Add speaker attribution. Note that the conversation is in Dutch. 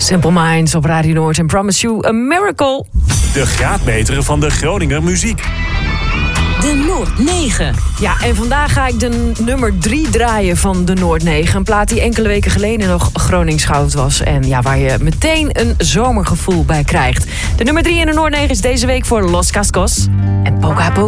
Speaker 1: Simple Minds op Radio Noord en Promise You a Miracle.
Speaker 2: De graadmeter van de Groninger muziek.
Speaker 3: De Noord 9.
Speaker 1: Ja, en vandaag ga ik de nummer 3 draaien van de Noord 9. Een plaat die enkele weken geleden nog Gronings goud was. En ja, waar je meteen een zomergevoel bij krijgt. De nummer 3 in de Noord 9 is deze week voor Los Cascos en Poca Poca.